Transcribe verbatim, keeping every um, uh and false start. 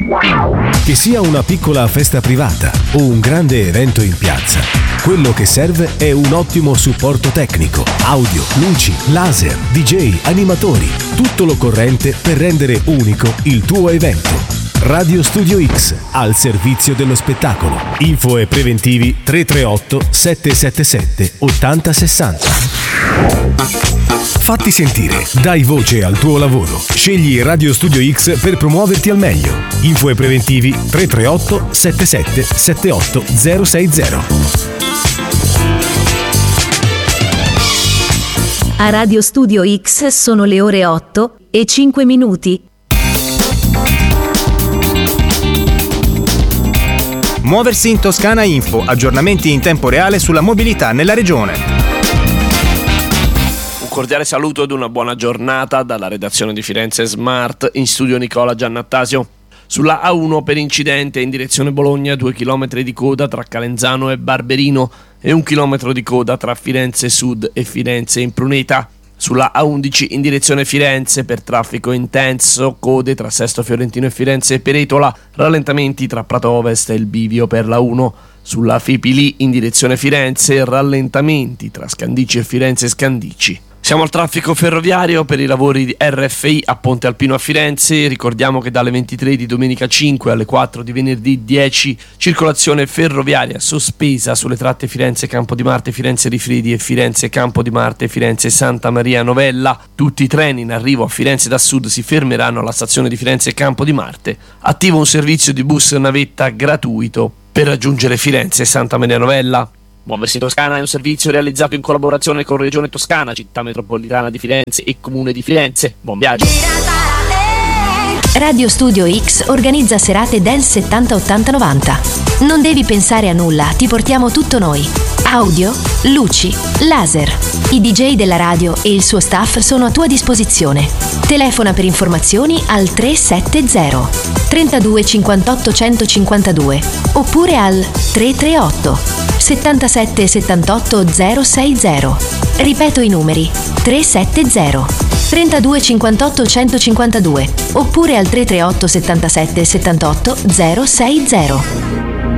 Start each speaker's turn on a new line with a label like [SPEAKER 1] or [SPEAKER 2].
[SPEAKER 1] Che sia una piccola festa privata o un grande evento in piazza, quello che serve è un ottimo supporto tecnico, audio, luci, laser, D J, animatori, tutto l'occorrente per rendere unico il tuo evento. Radio Studio X, al servizio dello spettacolo. Info e preventivi tre tre otto sette sette sette otto zero sei zero. Fatti sentire, dai voce al tuo lavoro. Scegli Radio Studio X per promuoverti al meglio. Info e preventivi tre tre otto sette sette sette otto zero sei zero.
[SPEAKER 2] A Radio Studio X sono le ore otto e cinque minuti.
[SPEAKER 3] Muoversi in Toscana Info, aggiornamenti in tempo reale sulla mobilità nella regione.
[SPEAKER 4] Un cordiale saluto ed una buona giornata dalla redazione di Firenze Smart, in studio Nicola Giannattasio. Sulla A uno per incidente in direzione Bologna, due chilometri di coda tra Calenzano e Barberino e un chilometro di coda tra Firenze Sud e Firenze Impruneta. Sulla A undici in direzione Firenze per traffico intenso, code tra Sesto Fiorentino e Firenze Peretola, rallentamenti tra Prato Ovest e il bivio per la uno. Sulla Fipili in direzione Firenze, rallentamenti tra Scandici e Firenze Scandici. Siamo al traffico ferroviario per i lavori di R F I a Ponte Alpino a Firenze. Ricordiamo che dalle ventitré di domenica cinque alle quattro di venerdì dieci circolazione ferroviaria sospesa sulle tratte Firenze Campo di Marte, Firenze Rifredi e Firenze Campo di Marte, Firenze Santa Maria Novella. Tutti i treni in arrivo a Firenze da sud si fermeranno alla stazione di Firenze Campo di Marte. Attivo un servizio di bus navetta gratuito per raggiungere Firenze Santa Maria Novella. Muoversi in Toscana è un servizio realizzato in collaborazione con Regione Toscana, Città Metropolitana di Firenze e Comune di Firenze. Buon viaggio!
[SPEAKER 2] Radio Studio X organizza serate Dance settanta ottanta novanta. Non devi pensare a nulla, ti portiamo tutto noi. Audio, luci, laser. I D J della radio e il suo staff sono a tua disposizione. Telefona per informazioni al tre sette zero trentadue cinquantotto centocinquantadue oppure al tre tre otto settantasette settantotto zero sei zero. Ripeto i numeri: tre sette zero trentadue cinquantotto centocinquantadue oppure al tre tre otto settantasette settantotto zero sei zero.